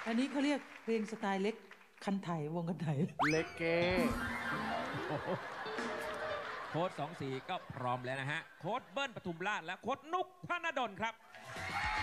อันนี้เขาเรียกเพลงสไตล์เล็กคันไถวงคันไถเล็กเก้โค้ด24ก็พร้อมแล้วนะฮะโค้ดเบิ้ลปทุมราชและโค้ดนุกธนดลครับ